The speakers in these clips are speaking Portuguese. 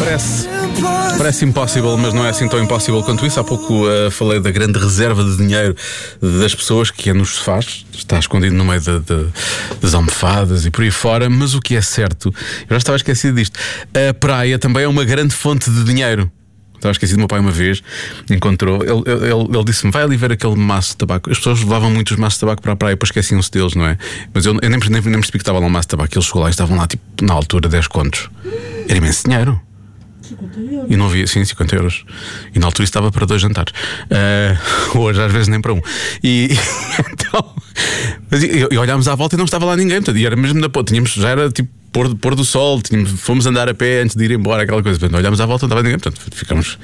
Parece impossível, mas não é assim tão impossível quanto isso. Há pouco falei da grande reserva de dinheiro das pessoas que é nos sofás, está escondido no meio das almofadas e por aí fora. Mas o que é certo, eu já estava esquecido disto, a praia também é uma grande fonte de dinheiro. Estava esquecido, meu pai uma vez encontrou, ele disse-me: vai ali ver aquele maço de tabaco. As pessoas levavam muitos maços de tabaco para a praia, depois esqueciam-se deles, não é? Mas eu nem percebi que estava lá um maço de tabaco. Ele chegou lá e estavam lá, tipo, na altura, 10 contos. Era imenso dinheiro. 50 euros. E não havia, sim, 50 euros. E na altura isso estava para 2 jantares. Hoje às vezes nem para um. E então, e olhámos à volta e não estava lá ninguém. Portanto, e era mesmo da ponta. Já era tipo pôr do sol. Fomos andar a pé antes de ir embora, aquela coisa. Portanto, olhámos à volta e não estava ninguém. Portanto,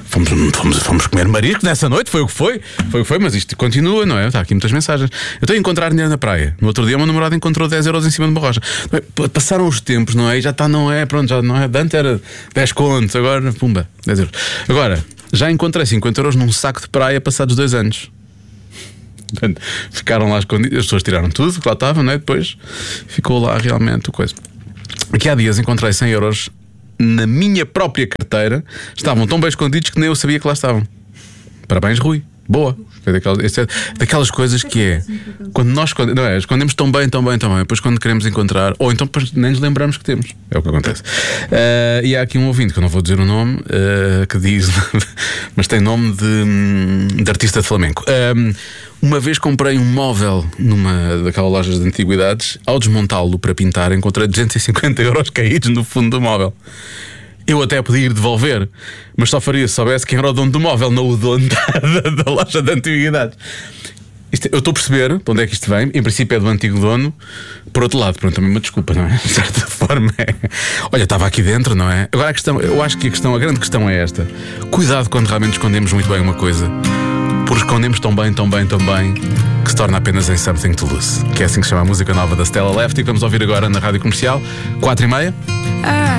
fomos comer marisco nessa noite. Foi o que foi. Mas isto continua, não é? Está aqui muitas mensagens. Eu estou a encontrar dinheiro na praia. No outro dia, uma namorada encontrou 10 euros em cima de uma rocha. Passaram os tempos, não é? E já está, não é? Pronto, já não é. Antes era 10 contos, agora, pumba, 10 euros. Agora, já encontrei 50 euros num saco de praia passados 2 anos. Portanto, ficaram lá escondidos. As pessoas tiraram tudo que lá estava, não é? Depois ficou lá realmente o coisa. Aqui há dias encontrei 100 euros na minha própria carteira. Estavam tão bem escondidos que nem eu sabia que lá estavam. Parabéns, Rui. Boa. Daquelas coisas que é quando nós escondemos tão bem. Depois quando queremos encontrar, ou então nem nos lembramos que temos. É o que acontece. E há aqui um ouvinte, que eu não vou dizer o nome, que diz mas tem nome de artista de flamenco. Uma vez comprei um móvel numa daquelas lojas de antiguidades. Ao desmontá-lo para pintar, encontrei 250 euros caídos no fundo do móvel. Eu até podia ir devolver, mas só faria se soubesse quem era o dono do móvel, não o dono da loja de antiguidades. Eu estou a perceber de onde é que isto vem. Em princípio é do antigo dono. Por outro lado, pronto, também uma desculpa, não é? De certa forma é. Olha, estava aqui dentro, não é? Agora eu acho que a grande questão é esta: cuidado quando realmente escondemos muito bem uma coisa, porque escondemos tão bem que se torna apenas em Something to Lose. Que é assim que se chama a música nova da Stella Lefty, que vamos ouvir agora na Rádio Comercial, 4h30.